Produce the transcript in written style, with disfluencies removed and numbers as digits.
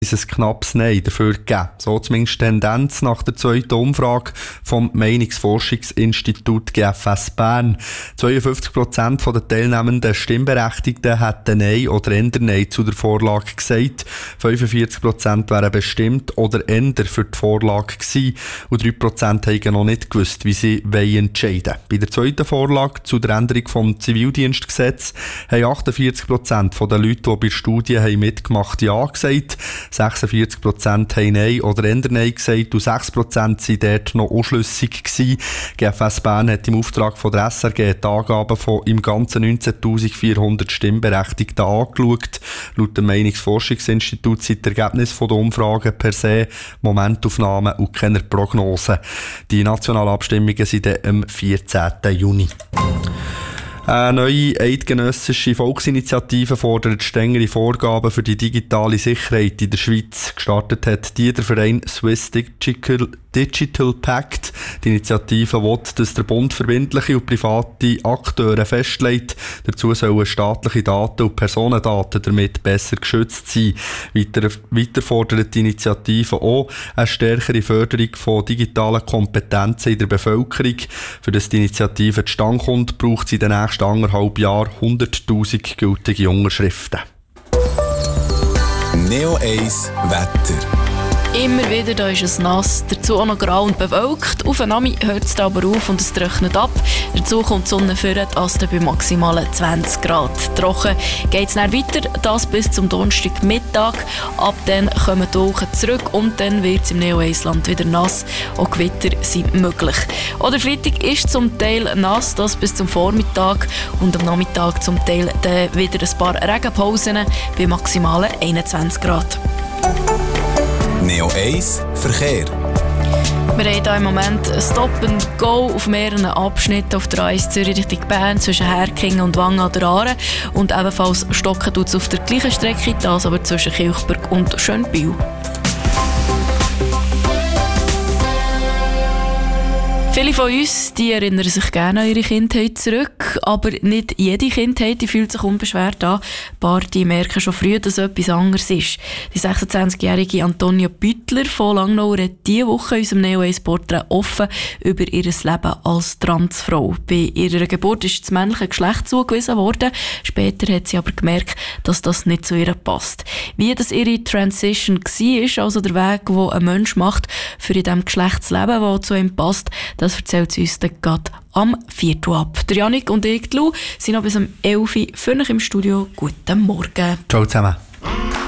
es ein knappes Nein dafür gegeben. So zumindest Tendenz nach der zweiten Umfrage vom Meinungsforschungsinstitut GFS Bern. 52% der teilnehmenden Stimmberechtigten hätten Nein oder eher Nein zu der Vorlage gesagt. 45% wären bestimmt oder eher für die Vorlage gewesen. Und 3% haben noch nicht gewusst, wie sie entscheiden wollen. Bei der zweiten Vorlage zu der Änderung vom Zivildienstgesetz haben 48% der Leute, die bei der Studie mitgemacht haben, Ja gesagt. 46% haben Nein oder eher Nein gesagt und 6% waren dort noch unschlüssig gewesen. GFS Bern hat im Auftrag von der SRG die Angaben von im Ganzen 19.400 Stimmberechtigten angeschaut. Laut dem Meinungsforschungsinstitut sind die Ergebnisse der Umfragen per se Momentaufnahmen und keine Prognosen. Die nationalen Abstimmungen sind dann am 14. Juni. Eine neue eidgenössische Volksinitiative fordert strengere Vorgaben für die digitale Sicherheit in der Schweiz. Gestartet hat die der Verein Swiss Digital Pact. Die Initiative will, dass der Bund verbindliche und private Akteure festlegt. Dazu sollen staatliche Daten und Personendaten damit besser geschützt sein. Weiter fordert die Initiative auch eine stärkere Förderung von digitalen Kompetenzen in der Bevölkerung. Für das die Initiative zustande kommt, braucht sie in den nächsten 1,5 Jahren 100'000 gültige Unterschriften. Neo 1 Wetter. Immer wieder da ist es nass, dazu auch noch grau und bewölkt. Auf den Ami hört es aber auf und es trocknet ab. Dazu kommt die Sonne vor, als bei maximalen 20 Grad. Trocken geht es dann weiter, das bis zum Donnerstagmittag. Ab dann kommen die Wolken zurück und dann wird es im Neo-Eisland wieder nass. Auch Gewitter sind möglich. Oder Freitag ist zum Teil nass, das bis zum Vormittag. Und am Nachmittag zum Teil dann wieder ein paar Regenpausen bei maximalen 21 Grad. Neo 1 Verkehr. Wir haben hier im Moment ein Stop and Go auf mehreren Abschnitten auf der A1 Zürich Richtung Bern zwischen Herkingen und Wangen an der Aare. Und ebenfalls stocken tut es auf der gleichen Strecke, das aber zwischen Kilchberg und Schönbühl. Viele von uns die erinnern sich gerne an ihre Kindheit zurück, aber nicht jede Kindheit die fühlt sich unbeschwert an. Ein paar die merken schon früh, dass etwas anderes ist. Die 26-jährige Antonia Büttler von Langnau hat diese Woche in unserem Neo 1 Porträt offen über ihr Leben als Transfrau. Bei ihrer Geburt ist das männliche Geschlecht zugewiesen worden. Später hat sie aber gemerkt, dass das nicht zu ihr passt. Wie das ihre Transition war, also der Weg, den ein Mensch macht, für in diesem Geschlecht zu leben, das zu ihm passt, das erzählt sie uns dann gerade am 4. ab. Der Janik und ich, Lou, sind noch bis am 11 Uhr für euch im Studio. Guten Morgen. Ciao zusammen.